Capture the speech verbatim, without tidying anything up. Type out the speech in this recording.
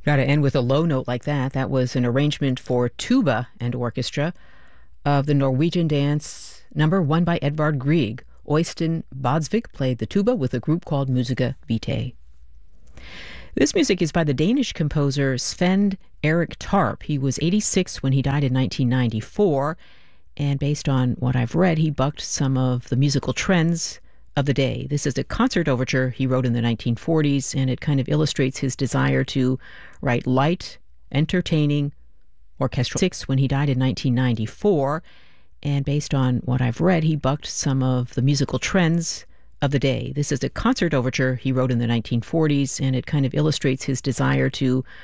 Got to end with a low note like that. That was an arrangement for tuba and orchestra of the Norwegian dance number one by Edvard Grieg. Øystein Badsvik played the tuba with a group called Musica Vitae. This music is by the Danish composer Sven Erik Tarp. He was eighty-six when he died in nineteen ninety-four, and based on what I've read, he bucked some of the musical trends of the day. This is a concert overture he wrote in the nineteen forties, and it kind of illustrates his desire to write light, entertaining, orchestral. Six when he died in nineteen ninety-four, and based on what I've read, he bucked some of the musical trends of the day. This is a concert overture he wrote in the nineteen forties, and it kind of illustrates his desire to